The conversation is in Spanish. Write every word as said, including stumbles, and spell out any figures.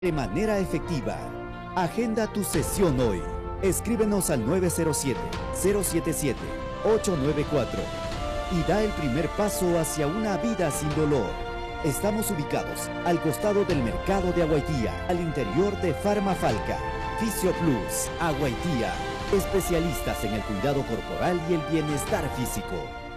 De manera efectiva. Agenda tu sesión hoy. Escríbenos al nueve cero siete, cero siete siete, ocho nueve cuatro y da el primer paso hacia una vida sin dolor. Estamos ubicados al costado del mercado de Agüitía, al interior de Farmafalca. Fisio Plus, Agüitía. Especialistas en el cuidado corporal y el bienestar físico.